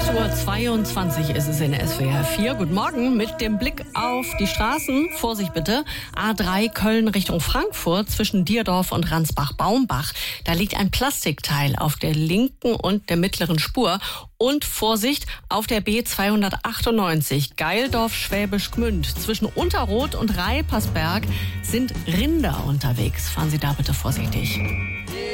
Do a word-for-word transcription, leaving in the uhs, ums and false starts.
sechs Uhr zweiundzwanzig ist es in S W R vier. Guten Morgen mit dem Blick auf die Straßen. Vorsicht bitte. A drei Köln Richtung Frankfurt zwischen Dierdorf und Ransbach-Baumbach. Da liegt ein Plastikteil auf der linken und der mittleren Spur. Und Vorsicht auf der B zweihundertachtundneunzig Geildorf-Schwäbisch Gmünd. Zwischen Unterroth und Reipersberg sind Rinder unterwegs. Fahren Sie da bitte vorsichtig.